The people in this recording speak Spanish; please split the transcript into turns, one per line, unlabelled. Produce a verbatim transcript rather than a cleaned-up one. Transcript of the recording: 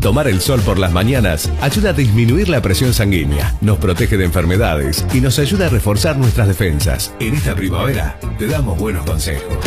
Tomar el sol por las mañanas ayuda a disminuir la presión sanguínea, nos protege de enfermedades y nos ayuda a reforzar nuestras defensas. En esta primavera te damos buenos consejos.